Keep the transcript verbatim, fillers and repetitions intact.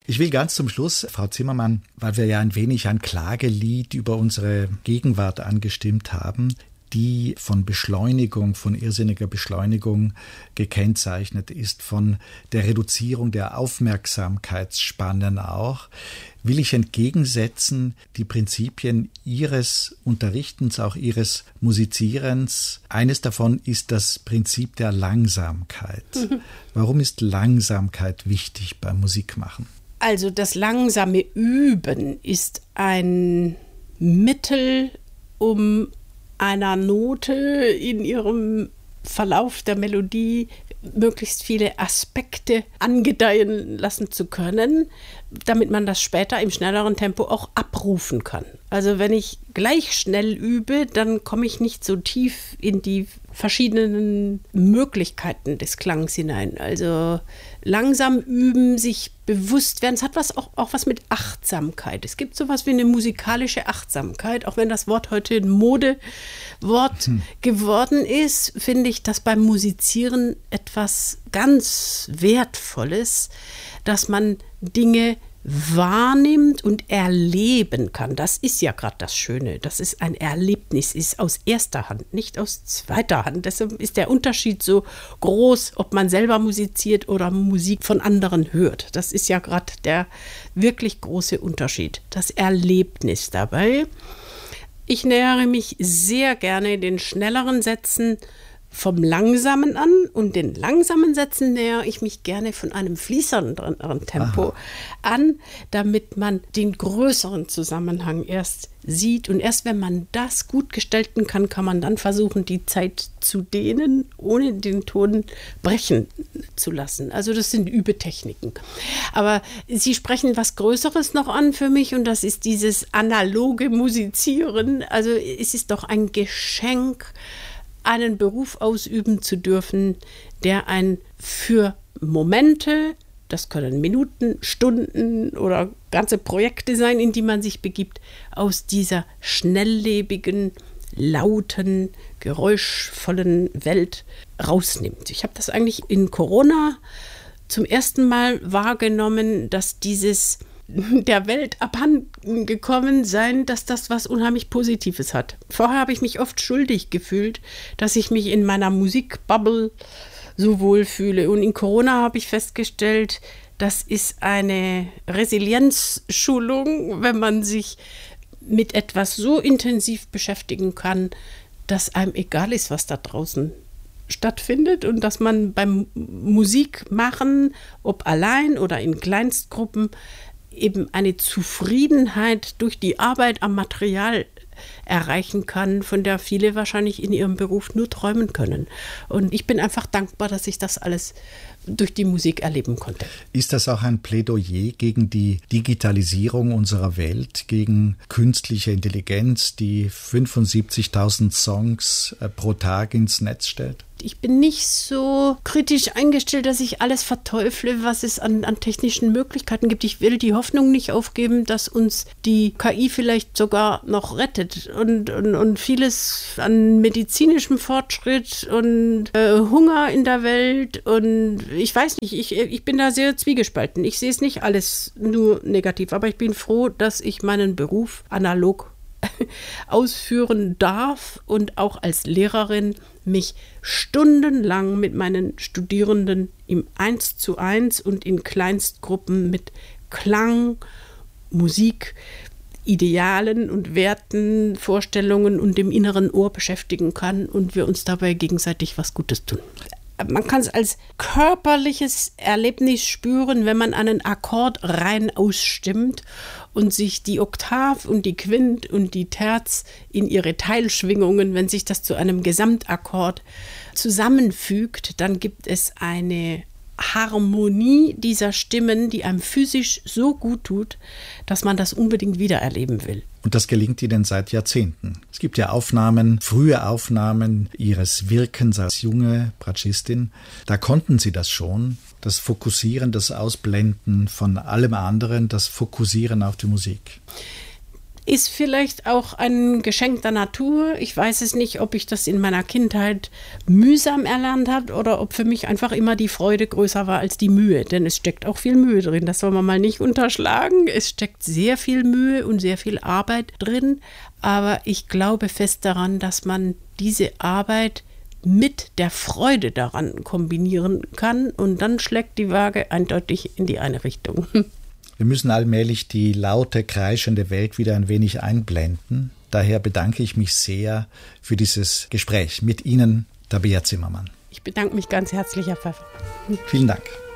Ich will ganz zum Schluss, Frau Zimmermann, weil wir ja ein wenig ein Klagelied über unsere Gegenwart angestimmt haben, die von Beschleunigung, von irrsinniger Beschleunigung gekennzeichnet ist, von der Reduzierung der Aufmerksamkeitsspannen auch, will ich entgegensetzen die Prinzipien Ihres Unterrichtens, auch Ihres Musizierens. Eines davon ist das Prinzip der Langsamkeit. Mhm. Warum ist Langsamkeit wichtig beim Musikmachen? Also das langsame Üben ist ein Mittel, um einer Note in ihrem Verlauf der Melodie möglichst viele Aspekte angedeihen lassen zu können, damit man das später im schnelleren Tempo auch abrufen kann. Also wenn ich gleich schnell übe, dann komme ich nicht so tief in die verschiedenen Möglichkeiten des Klangs hinein. Also langsam üben, sich bewusst werden. Es hat was auch, auch was mit Achtsamkeit. Es gibt sowas wie eine musikalische Achtsamkeit. Auch wenn das Wort heute ein Modewort hm. geworden ist, finde ich das beim Musizieren etwas ganz Wertvolles, dass man Dinge wahrnimmt und erleben kann. Das ist ja gerade das Schöne. Das ist ein Erlebnis, ist aus erster Hand, nicht aus zweiter Hand. Deshalb ist der Unterschied so groß, ob man selber musiziert oder Musik von anderen hört. Das ist ja gerade der wirklich große Unterschied. Das Erlebnis dabei. Ich nähere mich sehr gerne den schnelleren Sätzen vom Langsamen an und den langsamen Sätzen nähere ich mich gerne von einem fließenderen Tempo Aha. an, damit man den größeren Zusammenhang erst sieht. Und erst wenn man das gut gestalten kann, kann man dann versuchen, die Zeit zu dehnen, ohne den Ton brechen zu lassen. Also das sind Übetechniken. Aber Sie sprechen was Größeres noch an für mich und das ist dieses analoge Musizieren. Also es ist doch ein Geschenk, einen Beruf ausüben zu dürfen, der ein für Momente, das können Minuten, Stunden oder ganze Projekte sein, in die man sich begibt, aus dieser schnelllebigen, lauten, geräuschvollen Welt rausnimmt. Ich habe das eigentlich in Corona zum ersten Mal wahrgenommen, dass dieses der Welt abhanden gekommen sein, dass das was unheimlich Positives hat. Vorher habe ich mich oft schuldig gefühlt, dass ich mich in meiner Musikbubble so wohl fühle. Und in Corona habe ich festgestellt, das ist eine Resilienzschulung, wenn man sich mit etwas so intensiv beschäftigen kann, dass einem egal ist, was da draußen stattfindet und dass man beim Musikmachen, ob allein oder in Kleinstgruppen, eben eine Zufriedenheit durch die Arbeit am Material erreichen kann, von der viele wahrscheinlich in ihrem Beruf nur träumen können. Und ich bin einfach dankbar, dass ich das alles durch die Musik erleben konnte. Ist das auch ein Plädoyer gegen die Digitalisierung unserer Welt, gegen künstliche Intelligenz, die fünfundsiebzigtausend Songs pro Tag ins Netz stellt? Ich bin nicht so kritisch eingestellt, dass ich alles verteufle, was es an, an technischen Möglichkeiten gibt. Ich will die Hoffnung nicht aufgeben, dass uns die K I vielleicht sogar noch rettet und, und, und vieles an medizinischem Fortschritt und äh, Hunger in der Welt und ich weiß nicht, ich, ich bin da sehr zwiegespalten. Ich sehe es nicht alles nur negativ, aber ich bin froh, dass ich meinen Beruf analog ausführen darf und auch als Lehrerin mich stundenlang mit meinen Studierenden im Eins zu eins und in Kleinstgruppen mit Klang, Musik, Idealen und Werten, Vorstellungen und dem inneren Ohr beschäftigen kann und wir uns dabei gegenseitig was Gutes tun. Man kann es als körperliches Erlebnis spüren, wenn man einen Akkord rein ausstimmt und sich die Oktav und die Quint und die Terz in ihre Teilschwingungen, wenn sich das zu einem Gesamtakkord zusammenfügt, dann gibt es eine Harmonie dieser Stimmen, die einem physisch so gut tut, dass man das unbedingt wiedererleben will. Und das gelingt Ihnen seit Jahrzehnten. Es gibt ja Aufnahmen, frühe Aufnahmen Ihres Wirkens als junge Bratschistin. Da konnten Sie das schon, das Fokussieren, das Ausblenden von allem anderen, das Fokussieren auf die Musik. ist vielleicht auch ein Geschenk der Natur. Ich weiß es nicht, ob ich das in meiner Kindheit mühsam erlernt habe oder ob für mich einfach immer die Freude größer war als die Mühe. Denn es steckt auch viel Mühe drin, das soll man mal nicht unterschlagen. Es steckt sehr viel Mühe und sehr viel Arbeit drin. Aber ich glaube fest daran, dass man diese Arbeit mit der Freude daran kombinieren kann. Und dann schlägt die Waage eindeutig in die eine Richtung. Wir müssen allmählich die laute, kreischende Welt wieder ein wenig einblenden. Daher bedanke ich mich sehr für dieses Gespräch mit Ihnen, Tabea Zimmermann. Ich bedanke mich ganz herzlich, Herr Pfeffer. Vielen Dank.